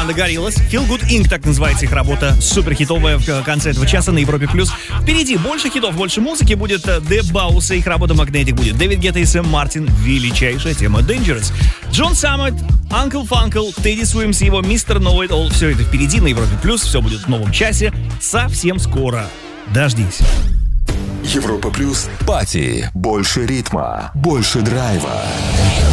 команда Gorillaz. Feel Good Inc. так называется их работа. Суперхитовая в конце этого часа на Европе+. Впереди больше хитов, больше музыки. Будет The Bouse, их работа Magnetic. Будет Дэвид Гетта и Сэм Мартин. Величайшая тема Dangerous. Джон Саммет, Uncle Funkle, Тедди Суимс и его Mr. Know It All. Все это впереди на Европе+. Все будет в новом часе. Совсем скоро. Дождись. Европа плюс. Пати. Больше ритма. Больше драйва.